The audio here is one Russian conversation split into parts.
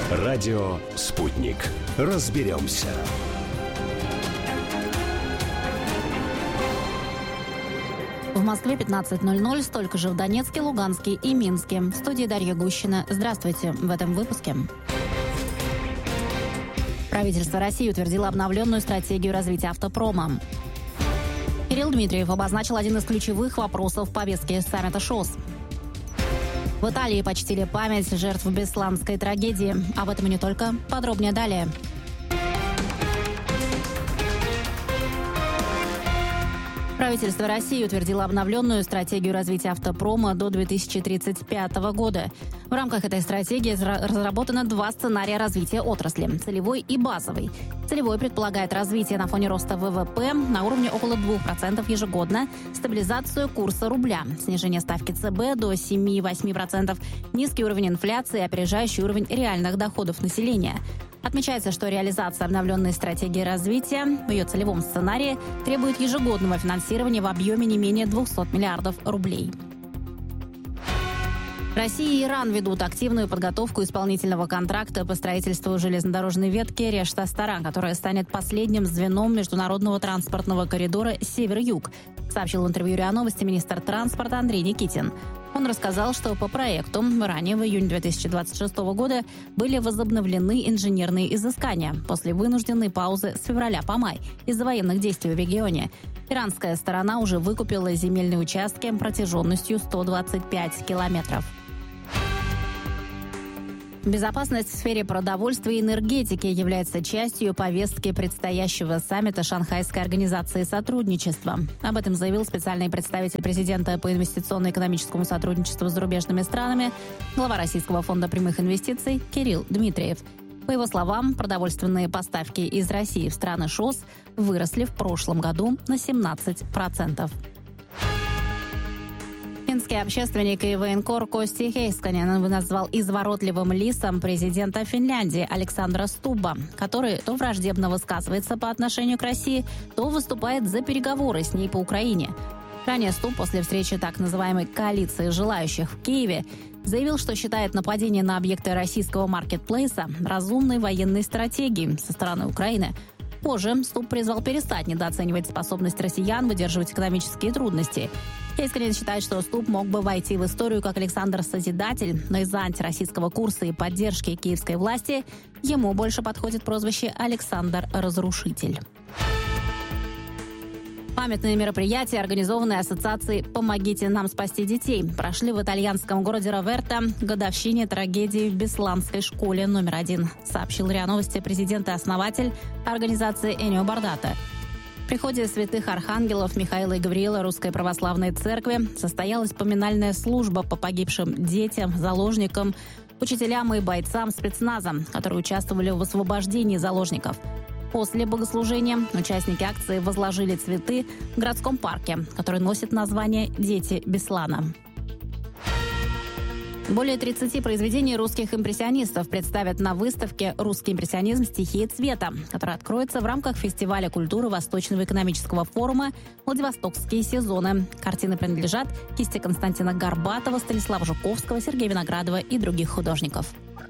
Радио «Спутник». Разберемся. В Москве 15:00, столько же в Донецке, Луганске и Минске. В студии Дарья Гущина. Здравствуйте. В этом выпуске. Правительство России утвердило обновленную стратегию развития автопрома. Кирилл Дмитриев обозначил один из ключевых вопросов повестки саммита ШОС. В Италии почтили память жертв бесланской трагедии. Об этом и не только. Подробнее далее. Правительство России утвердило обновленную стратегию развития автопрома до 2035 года. В рамках этой стратегии разработано два сценария развития отрасли – целевой и базовый. Целевой предполагает развитие на фоне роста ВВП на уровне около 2% ежегодно, стабилизацию курса рубля, снижение ставки ЦБ до 7-8%, низкий уровень инфляции и опережающий уровень реальных доходов населения. Отмечается, что реализация обновленной стратегии развития в ее целевом сценарии требует ежегодного финансирования в объеме не менее 200 миллиардов рублей. Россия и Иран ведут активную подготовку исполнительного контракта по строительству железнодорожной ветки Реш-Астара, которая станет последним звеном международного транспортного коридора «Север-Юг», сообщил в интервью РИА Новости министр транспорта Андрей Никитин. Он рассказал, что по проекту ранее в июне 2026 года были возобновлены инженерные изыскания после вынужденной паузы с февраля по май из-за военных действий в регионе. Иранская сторона уже выкупила земельные участки протяженностью 125 километров. Безопасность в сфере продовольствия и энергетики является частью повестки предстоящего саммита Шанхайской организации сотрудничества. Об этом заявил специальный представитель президента по инвестиционно-экономическому сотрудничеству с зарубежными странами, глава Российского фонда прямых инвестиций Кирилл Дмитриев. По его словам, продовольственные поставки из России в страны ШОС выросли в прошлом году на 17%. Финский общественник и военкор Кости Хейсканен назвал изворотливым лисом президента Финляндии Александра Стубба, который то враждебно высказывается по отношению к России, то выступает за переговоры с ней по Украине. Ранее Стуб после встречи так называемой коалиции желающих в Киеве заявил, что считает нападение на объекты российского маркетплейса разумной военной стратегией со стороны Украины. Позже Стуб призвал перестать недооценивать способность россиян выдерживать экономические трудности. Хейсканен считает, что Стуб мог бы войти в историю как Александр Созидатель, но из-за антироссийского курса и поддержки киевской власти ему больше подходит прозвище Александр Разрушитель. Памятные мероприятия, организованные ассоциацией «Помогите нам спасти детей», прошли в итальянском городе Роверто к годовщине трагедии в Бесланской школе номер 1, сообщил РИА Новости президент и основатель организации Эннио Бардато. В приходе святых архангелов Михаила и Гавриила Русской Православной Церкви состоялась поминальная служба по погибшим детям, заложникам, учителям и бойцам спецназа, которые участвовали в освобождении заложников. После богослужения участники акции возложили цветы в городском парке, который носит название «Дети Беслана». Более 30 произведений русских импрессионистов представят на выставке «Русский импрессионизм. Стихии цвета», которая откроется в рамках фестиваля культуры Восточного экономического форума «Владивостокские сезоны». Картины принадлежат кисти Константина Горбатова, Станислава Жуковского, Сергея Виноградова и других художников.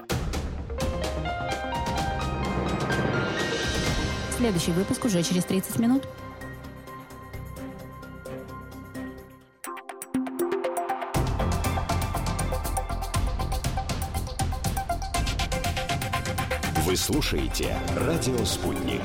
Следующий выпуск уже через 30 минут. Вы слушаете «Радио Спутник».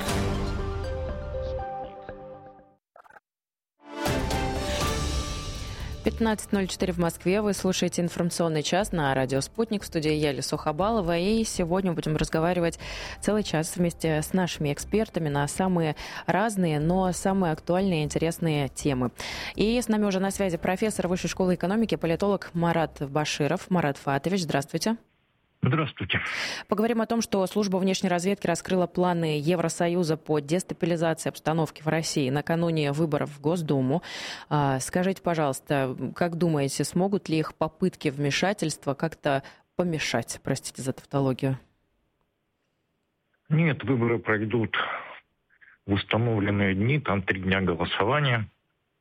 «15:04 в Москве. Вы слушаете информационный час на радио «Спутник». В студии я, Лису Хабалова. И сегодня будем разговаривать целый час вместе с нашими экспертами на самые разные, но самые актуальные и интересные темы. И с нами уже на связи профессор Высшей школы экономики, политолог Марат Баширов. Марат Фатович, здравствуйте. Здравствуйте. Поговорим о том, что служба внешней разведки раскрыла планы Евросоюза по дестабилизации обстановки в России накануне выборов в Госдуму. Скажите, пожалуйста, как думаете, смогут ли их попытки вмешательства как-то помешать, простите за тавтологию? Нет, выборы пройдут в установленные дни, там 3 дня голосования.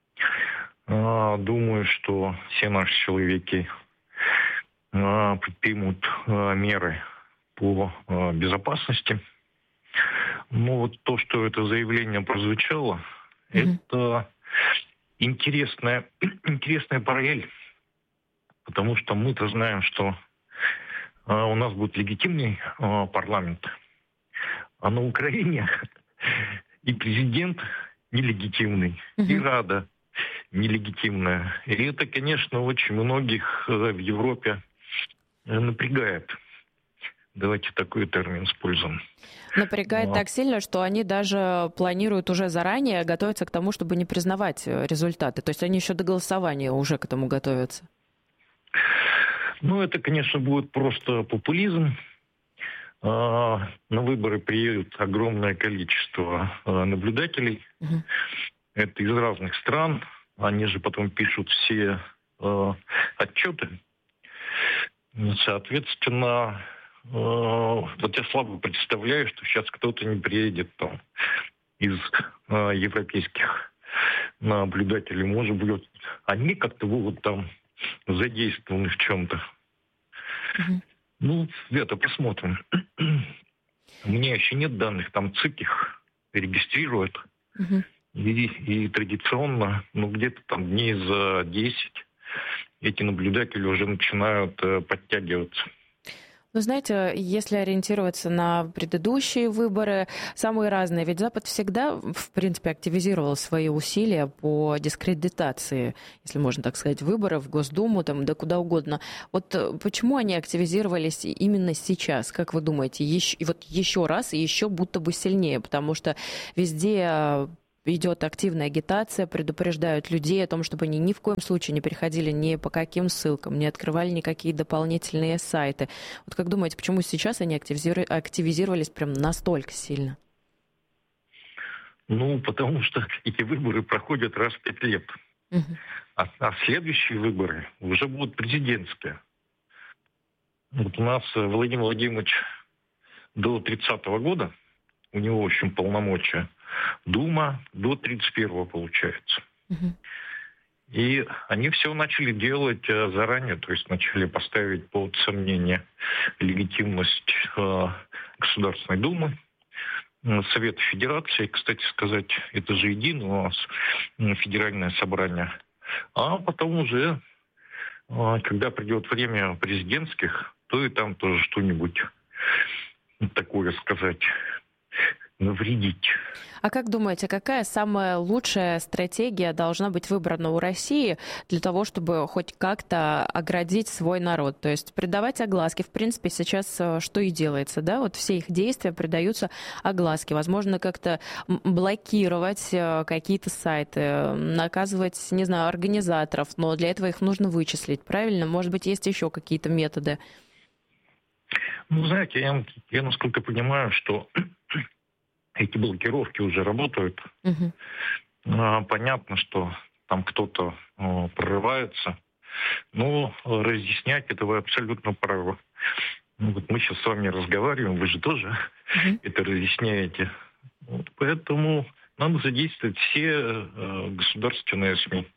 Думаю, что все наши человеки предпримут меры по безопасности. Но вот то, что это заявление прозвучало, это интересная параллель. Потому что мы-то знаем, что у нас будет легитимный парламент, а на Украине и президент нелегитимный, и Рада нелегитимная. И это, конечно, очень многих в Европе напрягает. Давайте такой термин используем. Напрягает так сильно, что они даже планируют уже заранее готовиться к тому, чтобы не признавать результаты. То есть они еще до голосования уже к этому готовятся. Ну, это, конечно, будет просто популизм. На выборы приедут огромное количество наблюдателей. Это из разных стран. Они же потом пишут все отчеты. Соответственно, вот я слабо представляю, что сейчас кто-то не приедет там из европейских наблюдателей. Может быть, они как-то будут там задействованы в чем-то. Ну, это посмотрим. У меня еще нет данных, там ЦИК их регистрирует. И традиционно, где-то там дней за 10 эти наблюдатели уже начинают подтягиваться. Ну, знаете, если ориентироваться на предыдущие выборы, самые разные, ведь Запад всегда, в принципе, активизировал свои усилия по дискредитации, если можно так сказать, выборов в Госдуму, там, да куда угодно. Вот почему они активизировались именно сейчас, как вы думаете? Еще раз и еще будто бы сильнее, потому что везде идет активная агитация, предупреждают людей о том, чтобы они ни в коем случае не переходили ни по каким ссылкам, не открывали никакие дополнительные сайты. Вот как думаете, почему сейчас они активизировались прям настолько сильно? Ну, потому что эти выборы проходят раз в 5 лет. А следующие выборы уже будут президентские. Вот у нас Владимир Владимирович до 30-го года, у него, в общем, полномочия, Дума до 31-го получается. И они все начали делать заранее, то есть начали поставить под сомнение легитимность Государственной Думы, Совета Федерации, кстати сказать, это же единое у нас федеральное собрание. А потом уже, когда придет время президентских, то и там тоже что-нибудь такое сказать, навредить. А как думаете, какая самая лучшая стратегия должна быть выбрана у России для того, чтобы хоть как-то оградить свой народ? То есть придавать огласке. В принципе, сейчас что и делается, да? Вот все их действия придаются огласке. Возможно, как-то блокировать какие-то сайты, наказывать, не знаю, организаторов, но для этого их нужно вычислить, правильно? Может быть, есть еще какие-то методы? Ну, знаете, я насколько понимаю, что эти блокировки уже работают. Понятно, что там кто-то прорывается. Но разъяснять это вы абсолютно правы. Вот мы сейчас с вами разговариваем, вы же тоже это разъясняете. Вот поэтому надо задействовать все государственные СМИ.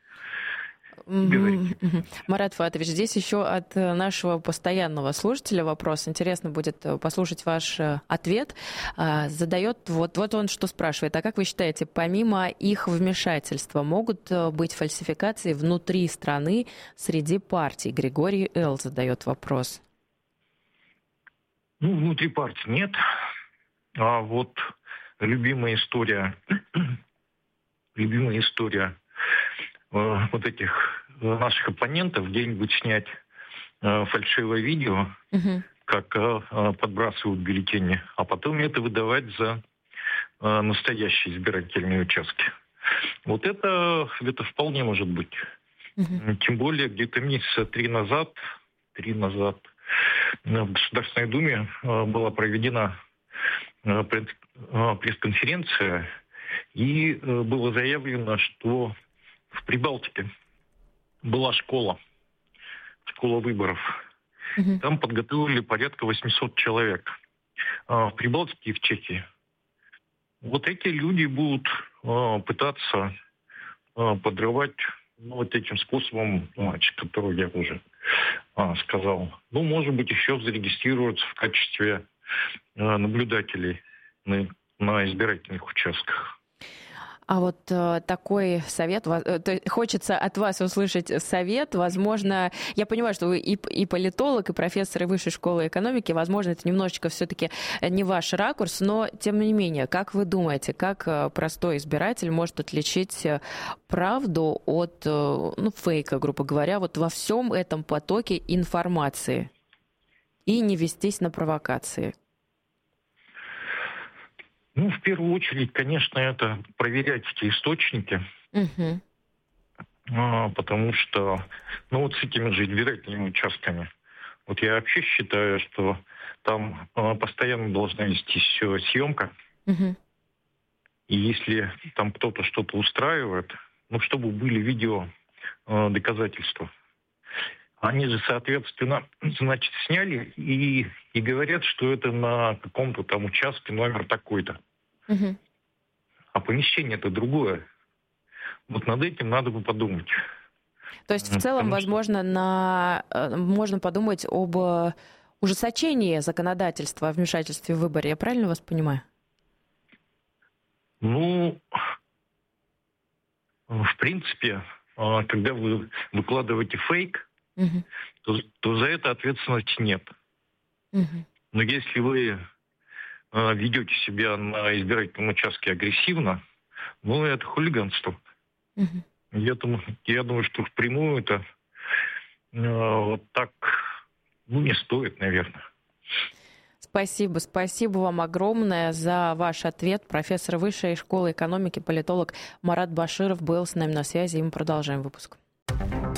Марат Фуатович, здесь еще от нашего постоянного слушателя вопрос. Интересно будет послушать ваш ответ. Задает, вот он что спрашивает. А как вы считаете, помимо их вмешательства, могут быть фальсификации внутри страны среди партий? Григорий Л. задает вопрос. Ну, внутри партии нет. А вот любимая история вот этих наших оппонентов где-нибудь снять фальшивое видео, как подбрасывают бюллетени, а потом это выдавать за настоящие избирательные участки. Вот это вполне может быть. Тем более где-то месяца три назад в Государственной Думе была проведена пресс-конференция, и было заявлено, что в Прибалтике была школа выборов. Там подготовили порядка 800 человек. В Прибалтике и в Чехии. Вот эти люди будут пытаться подрывать вот этим способом, который я уже сказал. Может быть, еще зарегистрироваться в качестве наблюдателей на избирательных участках. А вот такой совет, хочется от вас услышать совет, возможно, я понимаю, что вы и политолог, и профессор высшей школы экономики, возможно, это немножечко все-таки не ваш ракурс, но тем не менее, как вы думаете, как простой избиратель может отличить правду от фейка, грубо говоря, вот во всем этом потоке информации и не вестись на провокации? В первую очередь, конечно, это проверять эти источники, потому что, с этими же избирательными участками, я вообще считаю, что там постоянно должна вестись съемка, и если там кто-то что-то устраивает, чтобы были видео доказательства. Они же, соответственно, сняли и говорят, что это на каком-то там участке номер такой-то. А помещение-то другое. Над этим надо бы подумать. То есть в целом, возможно, можно подумать об ужесточении законодательства о вмешательстве в выборы. Я правильно вас понимаю? В принципе, когда вы выкладываете фейк, то за это ответственности нет. Но если вы ведете себя на избирательном участке агрессивно, это хулиганство. Я думаю, что впрямую это так не стоит, наверное. Спасибо вам огромное за ваш ответ. Профессор Высшей школы экономики, политолог Марат Баширов был с нами на связи, и мы продолжаем выпуск.